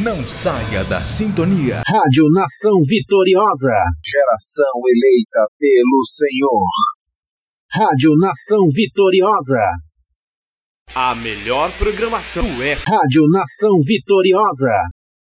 Não saia da sintonia. Rádio Nação Vitoriosa. Geração eleita pelo Senhor. Rádio Nação Vitoriosa. A melhor programação é Rádio Nação Vitoriosa.